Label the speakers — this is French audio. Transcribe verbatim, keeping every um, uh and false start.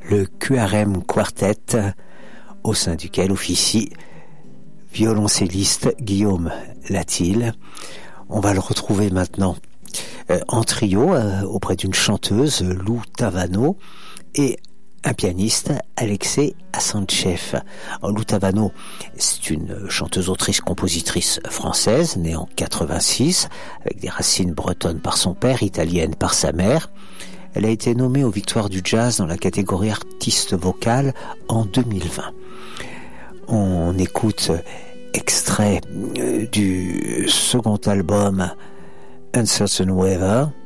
Speaker 1: le Q R M Quartet, au sein duquel officie violoncelliste Guillaume Latil. On va le retrouver maintenant euh, en trio euh, auprès d'une chanteuse, Lou Tavano, et un pianiste, Alexei Asantchev. Lou Tavano, c'est une chanteuse-autrice-compositrice française, née en quatre-vingt-six, avec des racines bretonnes par son père, italiennes par sa mère. Elle a été nommée aux Victoires du Jazz dans la catégorie artiste vocale en deux mille vingt. On écoute extrait du second album Uncertain Weather,